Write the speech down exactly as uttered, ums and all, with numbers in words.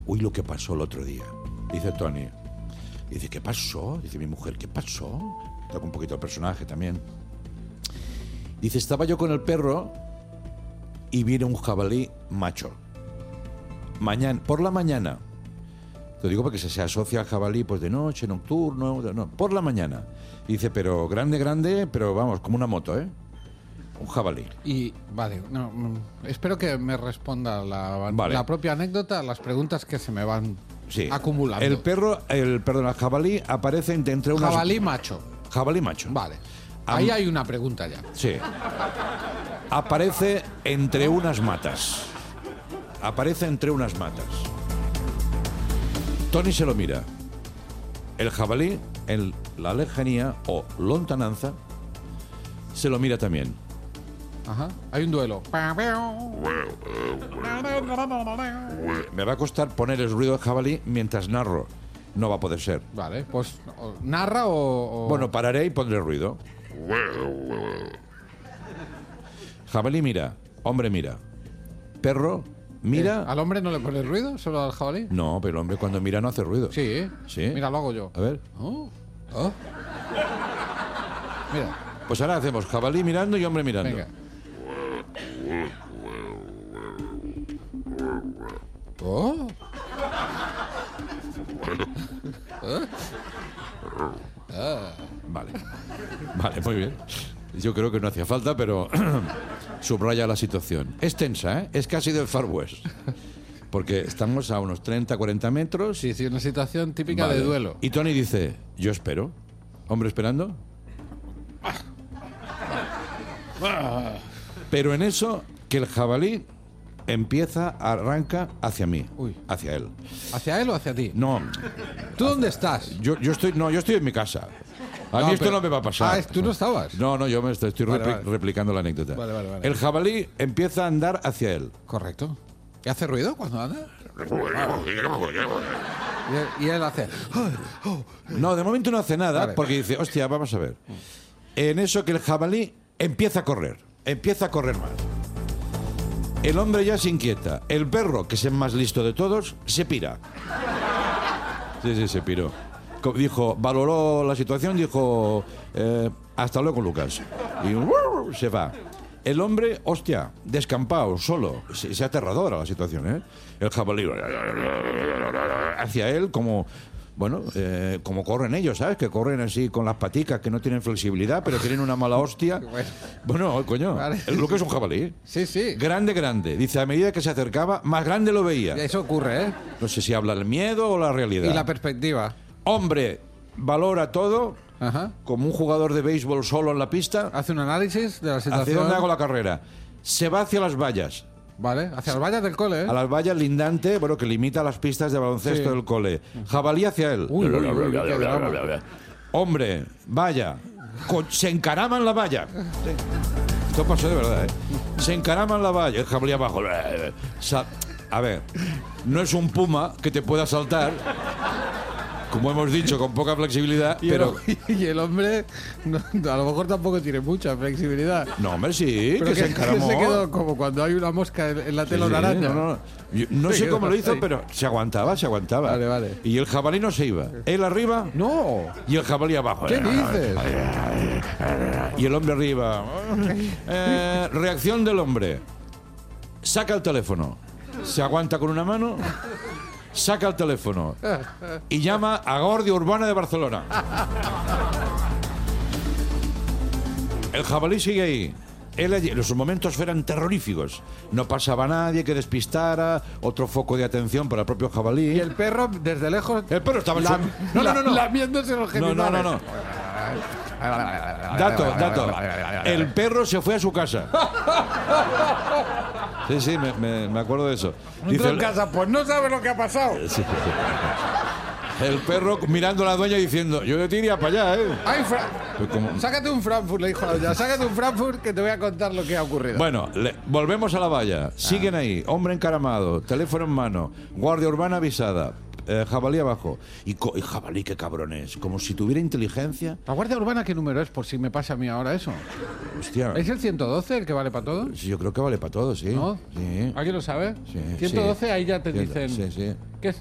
Uy, lo que pasó el otro día. Dice Tony. Dice, ¿qué pasó? Dice mi mujer, ¿qué pasó? Toca un poquito el personaje también. Dice, estaba yo con el perro y viene un jabalí macho. Mañana, por la mañana. Te digo porque se, se asocia al jabalí pues de noche, nocturno, de, no, por la mañana. Dice, pero grande, grande, pero vamos, como una moto, ¿eh? Un jabalí. Y, vale, no, espero que me responda la, vale. la propia anécdota, las preguntas que se me van sí. acumulando. El perro, el, perdón, el jabalí aparece entre unas... Jabalí macho. Jabalí macho. Vale. Ahí Am... hay una pregunta ya. Sí. Aparece entre unas matas. Aparece entre unas matas. Tony se lo mira. El jabalí, en la lejanía o lontananza, se lo mira también. Ajá. Hay un duelo. Me va a costar poner el ruido del jabalí mientras narro. No va a poder ser. Vale, pues narra o... o... Bueno, pararé y pondré ruido. Jabalí mira. Hombre mira. Perro mira. ¿Eh? ¿Al hombre no le pone ruido? ¿Solo al jabalí? No, pero el hombre cuando mira no hace ruido. Sí, ¿eh? Sí. Mira, lo hago yo. A ver. Oh. Oh. Mira. Pues ahora hacemos jabalí mirando y hombre mirando. Venga. Oh. ¿Eh? Ah. Vale. Vale, muy bien. Yo creo que no hacía falta, pero subraya la situación. Es tensa, ¿eh? Es casi del Far West. Porque estamos a unos treinta, cuarenta metros. Sí, sí, una situación típica vale. de duelo. Y Tony dice, yo espero. ¿Hombre esperando? Pero en eso, que el jabalí empieza, arranca hacia mí. Uy. Hacia él. ¿Hacia él o hacia ti? No. ¿Tú dónde estás? Yo, yo estoy, no, yo estoy en mi casa. A no, mí esto pero... no me va a pasar. Ah, ¿tú no estabas? No, no, yo me estoy, estoy vale, repli- vale. replicando la anécdota. Vale, vale, vale. El jabalí empieza a andar hacia él. Correcto. ¿Y hace ruido cuando anda? Y él hace... No, de momento no hace nada, vale. Porque dice, hostia, vamos a ver. En eso que el jabalí empieza a correr. Empieza a correr más. El hombre ya se inquieta. El perro, que es el más listo de todos, se pira. Sí, sí, se piró. Dijo, valoró la situación, dijo, eh, hasta luego, Lucas. Y uh, se va. El hombre, hostia, descampado, solo. Se, se aterradora la situación, ¿eh? El jabalí hacia él como... Bueno, eh, como corren ellos, ¿sabes? Que corren así con las paticas, que no tienen flexibilidad, pero tienen una mala hostia. Bueno, coño, vale. Lo que es un jabalí. Sí, sí. Grande, grande. Dice, a medida que se acercaba, más grande lo veía. Eso ocurre, ¿eh? No sé si habla el miedo o la realidad. Y la perspectiva. Hombre, valora todo. Ajá. Como un jugador de béisbol solo en la pista. Hace un análisis de la situación. ¿Hacia dónde hago la carrera? Se va hacia las vallas. Vale, hacia las vallas del cole, ¿eh? A las vallas lindante, bueno, que limita las pistas de baloncesto sí. del cole. Jabalí hacia él. Uy, uy, uy, qué drama. Hombre, valla. Se encarama en la valla. Esto pasó de verdad, ¿eh? Se encarama en la valla. El jabalí abajo. A ver, no es un puma que te pueda saltar. Como hemos dicho, con poca flexibilidad, y pero... El, y el hombre, no, a lo mejor tampoco tiene mucha flexibilidad. No, hombre, sí, pero que, que se encaramó. Que se quedó como cuando hay una mosca en, en la tela sí, sí, araña. No, no, Yo, no sé cómo lo hizo, pero se aguantaba, se aguantaba. Vale, vale. Y el jabalí no se iba. Él arriba... No. Y el jabalí abajo. ¿Qué dices? Y el hombre arriba. Eh, reacción del hombre. Saca el teléfono. Se aguanta con una mano... Saca el teléfono y llama a Guardia Urbana de Barcelona. El jabalí sigue ahí. Él allí, los momentos eran terroríficos. No pasaba nadie que despistara. Otro foco de atención para el propio jabalí. Y el perro, desde lejos... El perro estaba... La, no, no, no, no. Lamiéndose los genitales. No, no, no, no. Dato, dato. El perro se fue a su casa. Sí, sí, me, me, me acuerdo de eso. Dice en casa, pues no sabe lo que ha pasado. Sí. El perro mirando a la dueña diciendo, yo te iría para allá, ¿eh? Ay, Fra pues como... Sácate un Frankfurt, le dijo a la doña. Sácate un Frankfurt que te voy a contar lo que ha ocurrido. Bueno, le, volvemos a la valla. Siguen ah. ahí, hombre encaramado, teléfono en mano, guardia urbana avisada. eh, jabalí abajo. Y, co- y jabalí, qué cabrón es. Como si tuviera inteligencia. ¿La Guardia Urbana qué número es? Por si me pasa a mí ahora eso. Hostia. ¿Es el ciento doce el que vale para todo? Sí, yo creo que vale para todo, sí. ¿No? Sí. ¿Alguien lo sabe? Sí, ciento doce, sí. ahí ya te Sí, dicen... sí, sí. ¿Qué es?